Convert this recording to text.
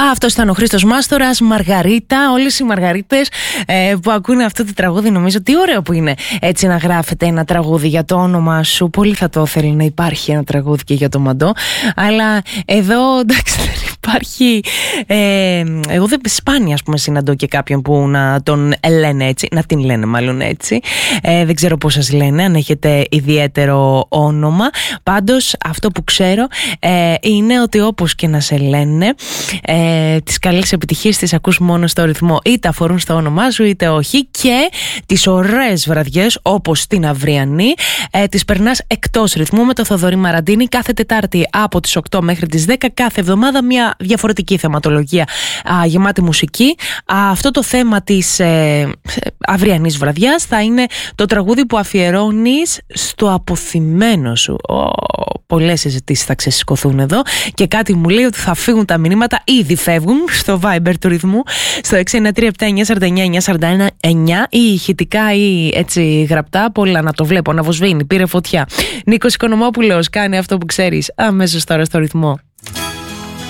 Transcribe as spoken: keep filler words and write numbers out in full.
αυτός ήταν ο Χρήστος Μάστορας, Μαργαρίτα. Όλες οι Μαργαρίτες ε, που ακούνε αυτό το τραγούδι, νομίζω τι ωραίο που είναι έτσι να γράφετε ένα τραγούδι για το όνομα σου. Πολύ θα το ήθελα να υπάρχει ένα τραγούδι και για το Μαντό. Αλλά εδώ εντάξει δεν υπάρχει. Ε, εγώ δεν σπάνια ας πούμε συναντώ και κάποιον που να τον λένε έτσι, να την λένε μάλλον έτσι. Ε, δεν ξέρω πώς σας λένε, αν έχετε ιδιαίτερο όνομα. Πάντως αυτό που ξέρω ε, είναι ότι όπως και να σε λένε, ε, τις καλές επιτυχίες τις ακούς μόνο στο ρυθμό, είτε αφορούν στο όνομά σου είτε όχι, και τις ωραίες βραδιές όπως την αυριανή ε, τις περνάς εκτός ρυθμού με το Θοδωρή Μαραντίνη κάθε Τετάρτη από τις οκτώ μέχρι τις δέκα, κάθε εβδομάδα μια διαφορετική θεματολογία α, γεμάτη μουσική. Α, αυτό το θέμα της ε, αυριανής βραδιάς θα είναι το τραγούδι που αφιερώνεις στο αποθυμένο σου. Oh, πολλές συζητήσεις θα ξεσηκωθούν εδώ και κάτι μου λέει ότι θα φύγουν τα μηνύματα, ήδη φεύγουν στο Viber του ρυθμού στο έξι ένα τρία επτά εννιά τέσσερα εννιά εννιά τέσσερα εννιά ή ηχητικά ή έτσι γραπτά. Πολλά να το βλέπω να βοσβήνει, πήρε φωτιά. Νίκος Οικονομόπουλος κάνει αυτό που ξέρεις αμέσως τώρα στο ρυθμό.